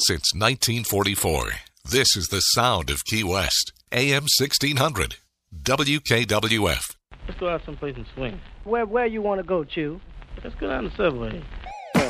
Since 1944, this is the sound of Key West. AM 1600. WKWF. Let's go out someplace and swing. Where you want to go, Chew? Let's go down the subway.